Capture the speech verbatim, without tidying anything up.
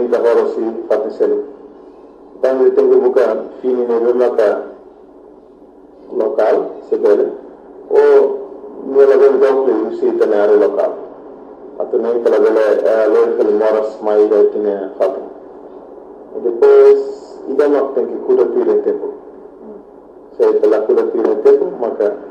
minta horosi fatiselu. Tanto tengo buka fini ne remaka local sebele o nela ben doble usi tenare local. Atau nem pela bela loja que moras mais da tinha falta. E depois ida não tem que curar tudo em tempo. Se pela cura tudo em tempo, mas